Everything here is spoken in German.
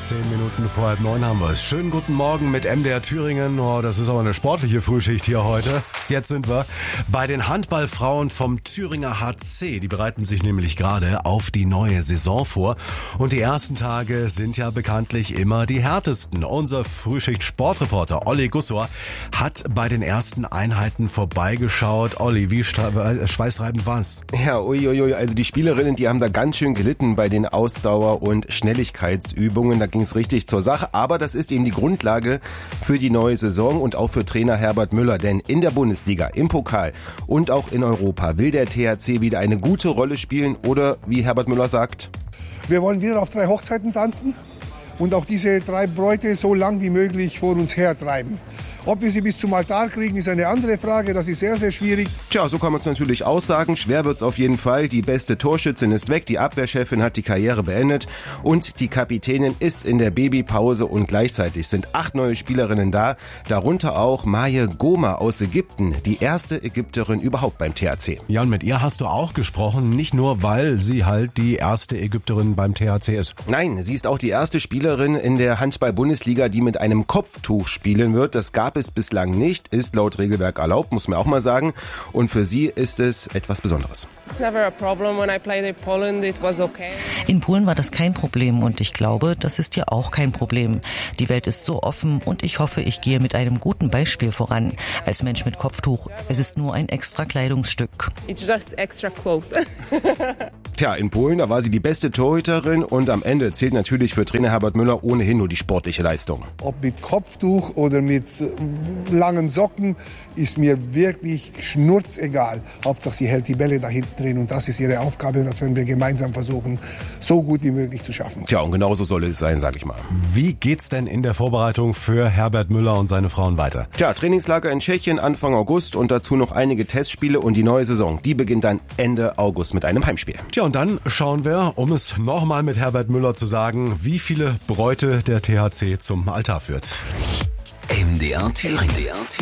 10 Minuten vor 8:30 haben wir es. Schönen guten Morgen mit MDR Thüringen. Oh, das ist aber eine sportliche Frühschicht hier heute. Jetzt sind wir bei den Handballfrauen vom Thüringer HC. Die bereiten sich nämlich gerade auf die neue Saison vor. Und die ersten Tage sind ja bekanntlich immer die härtesten. Unser Frühschicht-Sportreporter Olli Gussor hat bei den ersten Einheiten vorbeigeschaut. Olli, wie schweißreibend war's? Ja, uiuiui, also die Spielerinnen, die haben da ganz schön gelitten bei den Ausdauer- und Schnelligkeitsübungen. Da ging es richtig zur Sache, aber das ist eben die Grundlage für die neue Saison und auch für Trainer Herbert Müller, denn in der Bundesliga, im Pokal und auch in Europa will der THC wieder eine gute Rolle spielen oder, wie Herbert Müller sagt: Wir wollen wieder auf 3 Hochzeiten tanzen und auch diese 3 Bräute so lang wie möglich vor uns hertreiben. Ob wir sie bis zum Altar kriegen, ist eine andere Frage. Das ist sehr, sehr schwierig. Tja, so kann man es natürlich aussagen. Schwer wird's auf jeden Fall. Die beste Torschützin ist weg, die Abwehrchefin hat die Karriere beendet und die Kapitänin ist in der Babypause und gleichzeitig sind 8 neue Spielerinnen da, darunter auch Maye Goma aus Ägypten, die erste Ägypterin überhaupt beim THC. Ja, und mit ihr hast du auch gesprochen, nicht nur, weil sie halt die erste Ägypterin beim THC ist. Nein, sie ist auch die erste Spielerin in der Handball-Bundesliga, die mit einem Kopftuch spielen wird. Das gab es bislang nicht, ist laut Regelwerk erlaubt, muss man auch mal sagen. Und für sie ist es etwas Besonderes. In Polen war das kein Problem und ich glaube, das ist ja auch kein Problem. Die Welt ist so offen und ich hoffe, ich gehe mit einem guten Beispiel voran. Als Mensch mit Kopftuch, es ist nur ein extra Kleidungsstück. It's just extra clothes. Tja, in Polen, da war sie die beste Torhüterin und am Ende zählt natürlich für Trainer Herbert Müller ohnehin nur die sportliche Leistung. Ob mit Kopftuch oder mit langen Socken, ist mir wirklich schnurzegal. Hauptsache sie hält die Bälle da hinten drin und das ist ihre Aufgabe und das werden wir gemeinsam versuchen, so gut wie möglich zu schaffen. Tja, und genauso soll es sein, sag ich mal. Wie geht's denn in der Vorbereitung für Herbert Müller und seine Frauen weiter? Tja, Trainingslager in Tschechien Anfang August und dazu noch einige Testspiele und die neue Saison, die beginnt dann Ende August mit einem Heimspiel. Tja, und dann schauen wir, um es nochmal mit Herbert Müller zu sagen, wie viele Bräute der THC zum Altar führt. MDR Thüringen.